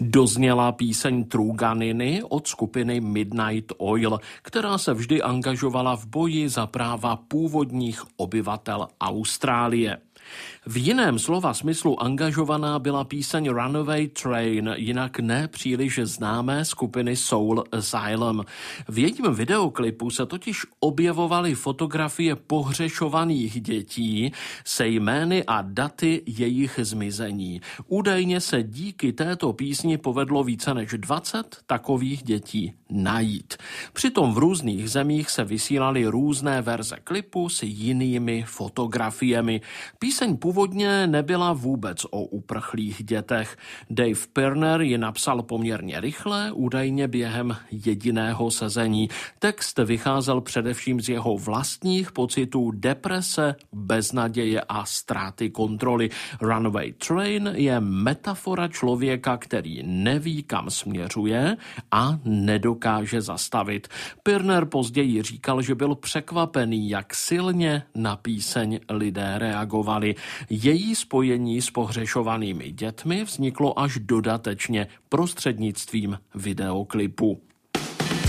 Dozněla píseň Truganiny od skupiny Midnight Oil, která se vždy angažovala v boji za práva původních obyvatel Austrálie. V jiném slova smyslu angažovaná byla píseň Runaway Train, jinak ne příliš známé skupiny Soul Asylum. V jejím videoklipu se totiž objevovaly fotografie pohřešovaných dětí se jmény a daty jejich zmizení. Údajně se díky této písni povedlo více než 20 takových dětí najít. Přitom v různých zemích se vysílaly různé verze klipu s jinými fotografiemi. Píseň původně nebyla vůbec o uprchlých dětech. Dave Pirner ji napsal poměrně rychle, údajně během jediného sezení. Text vycházel především z jeho vlastních pocitů deprese, beznaděje a ztráty kontroly. Runaway Train je metafora člověka, který neví, kam směřuje a nedokáže zastavit. Pirner později říkal, že byl překvapený, jak silně na píseň lidé reagovali. Její spojení s pohřešovanými dětmi vzniklo až dodatečně prostřednictvím videoklipu.